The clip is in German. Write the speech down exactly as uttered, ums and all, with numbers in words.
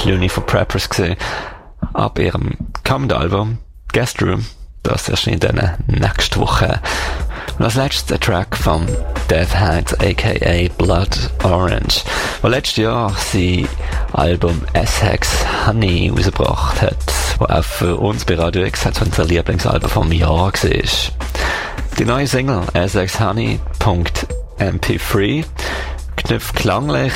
Clooney von Preppers gesehen. Ab ihrem kommenden Album, Guest Room, das erscheint dann nächste Woche. Und als letztes der Track von Death Head, aka Blood Orange, der letztes Jahr sein Album S-Hex Honey rausgebracht hat, was auch für uns bei Radio X hat unser Lieblingsalbum vom Jahr war. Die neue Single S-Hex Honey.M P drei knüpft klanglich